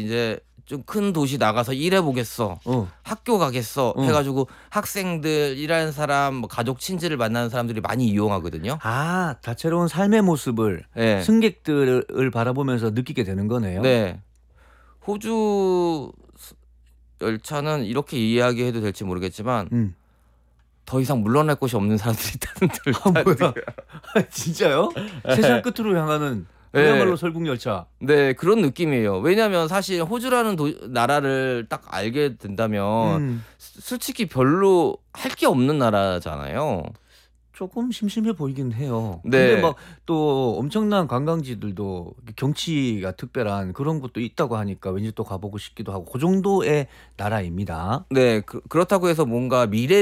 이제 좀 큰 도시 나가서 일해보겠어. 학교 가겠어. 해가지고 학생들, 일하는 사람, 뭐 가족 친지를 만나는 사람들이 많이 이용하거든요. 아, 다채로운 삶의 모습을 네. 승객들을 바라보면서 느끼게 되는 거네요. 네. 호주 열차는 이렇게 이야기해도 될지 모르겠지만 더 이상 물러날 곳이 없는 사람들이 타는 뭐야? 진짜요? 세상 끝으로 향하는 그야말로 설국열차. 네, 그런 느낌이에요. 왜냐하면 사실 호주라는 나라를 딱 알게 된다면 솔직히 별로 할 게 없는 나라잖아요. 조금 심심해 보이긴 해요. 네. 근데 막 또 엄청난 관광지들도 경치가 특별한 그런 곳도 있다고 하니까 왠지 또 가보고 싶기도 하고 그 정도의 나라입니다. 네, 그렇다고 해서 뭔가 미래